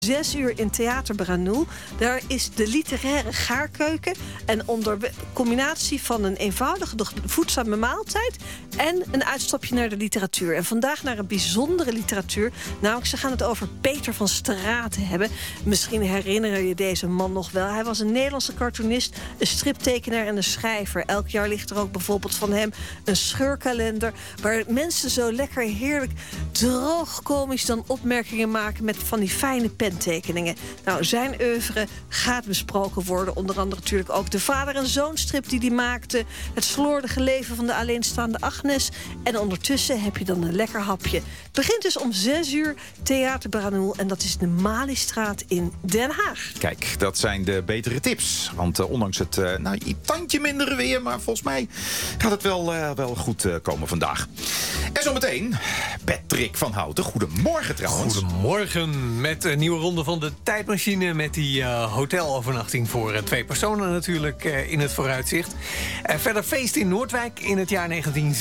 6 uur in Theater Branoel. Daar is de literaire gaarkeuken. En onder combinatie van een eenvoudige, doch voedzame maaltijd en een uitstapje naar de literatuur. En vandaag naar een bijzondere literatuur. Namelijk, ze gaan het over Peter van Straten hebben. Misschien herinner je deze man nog wel. Hij was een Nederlandse cartoonist, een striptekenaar en een schrijver. Elk jaar ligt er ook bijvoorbeeld van hem een scheurkalender, waar mensen zo lekker heerlijk droog komisch dan opmerkingen maken met van die fijne pentekeningen. Nou, zijn oeuvre gaat besproken worden. Onder andere natuurlijk ook de vader- en zoonstrip die hij maakte. Het slordige leven van de alleenstaande Agnes. En ondertussen heb je dan een lekker hapje. Het begint dus om 6 uur Theater Branoel. En dat is de Maliestraat in Den Haag. Kijk, dat zijn de betere tips. Want ondanks het tandje mindere weer, maar volgens mij gaat het wel goed komen vandaag. En zometeen Patrick van Houten. Goedemorgen trouwens. Goedemorgen, met een nieuwe ronde van de tijdmachine. Met die hotelovernachting voor 2 personen natuurlijk in het vooruitzicht. Verder feest in Noordwijk in het jaar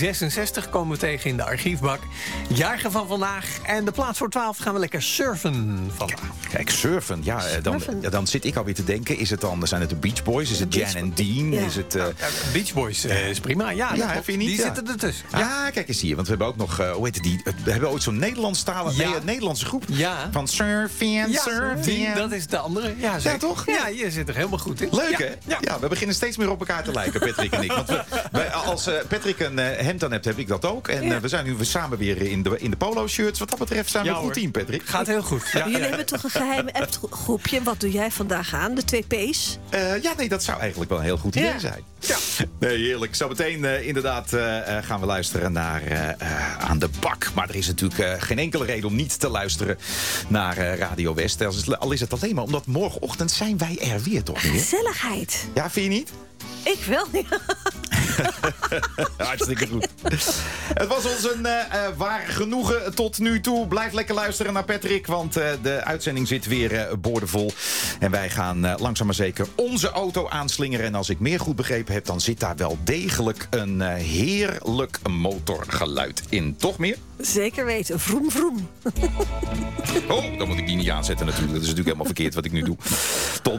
1966 komen we tegen in de archiefbak. Jarige van vandaag en de plaats voor 12 gaan we lekker surfen vandaag. Kijk, surfen. Ja, dan zit ik alweer te denken. Zijn het de Beach Boys? Is het Jan en Dean? Ja. Is het, Beach Boys is prima. Ja, vind je niet? Die zitten ertussen. Ja, kijk eens hier. Want we hebben ook nog, hoe heet die? We hebben ooit zo'n Nederlandse groep. Ja. Van surfen. Dat is de andere. Ja, zeker. Ja, toch? Ja, je zit er helemaal goed in. Leuk, hè? Ja. Ja, we beginnen steeds meer op elkaar te lijken, Patrick en ik. Want als Patrick een hemd aan hebt, heb ik dat ook. En we zijn nu samen weer in de polo-shirts. Wat dat betreft zijn we een goed team, Patrick. Gaat heel goed. Ja. Jullie hebben toch een geheim appgroepje. Wat doe jij vandaag aan? De 2 P's? Dat zou eigenlijk wel een heel goed idee zijn. Ja. Nee, heerlijk. Zometeen inderdaad gaan we luisteren naar Aan de Bak. Maar er is natuurlijk geen enkele reden om niet te luisteren naar Radio West. Al is het alleen maar omdat morgenochtend zijn wij er weer, toch niet? Gezelligheid. Ja, vind je niet? Ik wel, ja. Hartstikke goed. Het was ons een waar genoegen tot nu toe. Blijf lekker luisteren naar Patrick, want de uitzending zit weer boordevol. En wij gaan langzaam maar zeker onze auto aanslingeren. En als ik meer goed begrepen heb, dan zit daar wel degelijk een heerlijk motorgeluid in. Toch meer? Zeker weten. Vroom, vroom. Oh, dan moet ik die niet aanzetten natuurlijk. Dat is natuurlijk helemaal verkeerd wat ik nu doe. Tot